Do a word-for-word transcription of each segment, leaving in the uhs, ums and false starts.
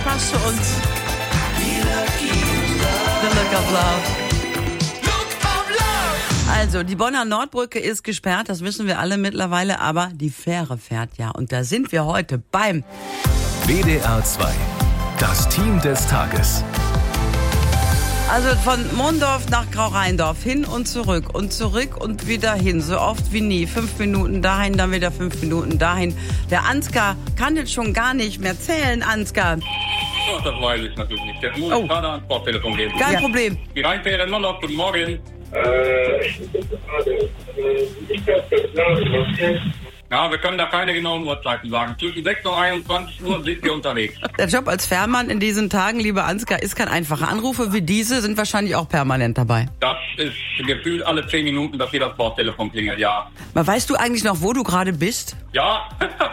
Fass für uns. The Look of Love. Also, die Bonner Nordbrücke ist gesperrt, das wissen wir alle mittlerweile, aber die Fähre fährt ja. Und da sind wir heute beim W D R zwei, das Team des Tages. Also von Mondorf nach Grau-Rheindorf, hin und zurück und zurück und wieder hin, so oft wie nie. Fünf Minuten dahin, dann wieder fünf Minuten dahin. Der Ansgar kann jetzt schon gar nicht mehr zählen, Ansgar. Oh, das weiß ich natürlich nicht. Jetzt muss Oh. ich gerade ans Bordtelefon gehen. Kein Ja. Problem. Die Rheinfähre in London, guten Morgen. Äh, ich bin gerade, äh, nicht ganz klar, Ja, wir können da keine genauen Uhrzeiten sagen. Zwischen sechs und einundzwanzig Uhr sind wir unterwegs. Der Job als Fährmann in diesen Tagen, lieber Ansgar, ist kein einfacher. Anrufe wie diese sind wahrscheinlich auch permanent dabei. Das ist gefühlt alle zehn Minuten, dass hier das Bordtelefon klingelt, ja. Aber weißt du eigentlich noch, wo du gerade bist? Ja,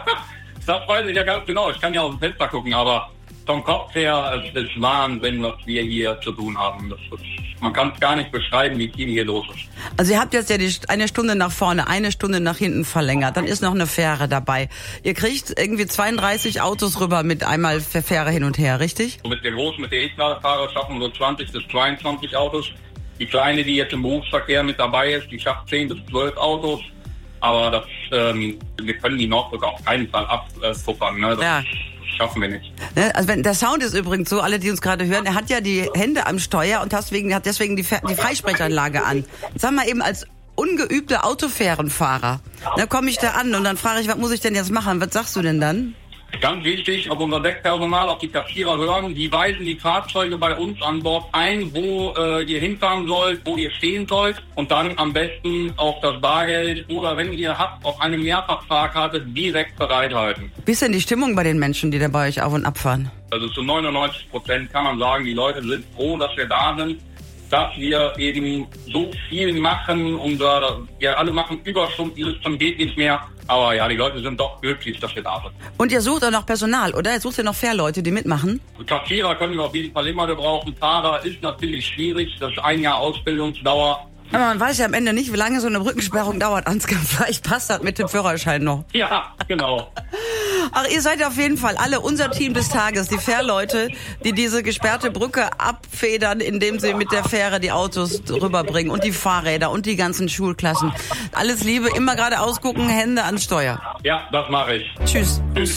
das weiß ich ja ganz genau. Ich kann ja aus dem Fenster gucken, aber vom Kopf her, es ist Wahnsinn, was wir hier zu tun haben. Das ist, man kann es gar nicht beschreiben, wie viel hier los ist. Also ihr habt jetzt ja die, eine Stunde nach vorne, eine Stunde nach hinten verlängert. Dann ist noch eine Fähre dabei. Ihr kriegt irgendwie zweiunddreißig Autos rüber mit einmal der Fähre hin und her, richtig? Mit der Großen, mit der E-Fahrer schaffen so zwanzig bis zweiundzwanzig Autos. Die Kleine, die jetzt im Berufsverkehr mit dabei ist, die schafft zehn bis zwölf Autos. Aber das, ähm, wir können die Nordbrücke auf keinen Fall abpuffern. Ne? Das Ja. schaffen wir nicht. Ne? Also wenn, der Sound ist übrigens so, alle, die uns gerade hören, er hat ja die Hände am Steuer und deswegen, hat deswegen die, Fe- die Freisprechanlage an. Sag mal eben, als ungeübter Autofährenfahrer, da komme ich da an und dann frage ich, was muss ich denn jetzt machen? Was sagst du denn dann? Ganz wichtig, auf unser Deckpersonal, auf die Kassierer hören, die weisen die Fahrzeuge bei uns an Bord ein, wo äh, ihr hinfahren sollt, wo ihr stehen sollt und dann am besten auch das Bargeld oder wenn ihr habt, auf eine Mehrfachfahrkarte direkt bereithalten. Wie ist denn die Stimmung bei den Menschen, die da bei euch auf und abfahren? Also zu neunundneunzig Prozent kann man sagen, die Leute sind froh, dass wir da sind, dass wir eben so viel machen. Unser, wir alle machen Überstunden, das geht nicht mehr. Aber ja, die Leute sind doch glücklich, dass wir da sind. Und ihr sucht auch noch Personal, oder? Ihr sucht ja noch Fährleute, die mitmachen? Kassierer können wir auf jeden Fall immer gebrauchen. Fahrer ist natürlich schwierig. Das ist ein Jahr Ausbildungsdauer. Aber man weiß ja am Ende nicht, wie lange so eine Brückensperrung dauert, Ansgar. Vielleicht passt das mit dem Führerschein noch. Ja, genau. Ach, ihr seid auf jeden Fall alle unser Team des Tages, die Fährleute, die diese gesperrte Brücke abfedern, indem sie mit der Fähre die Autos rüberbringen und die Fahrräder und die ganzen Schulklassen. Alles Liebe, immer gerade ausgucken, Hände ans Steuer. Ja, das mache ich. Tschüss. Tschüss.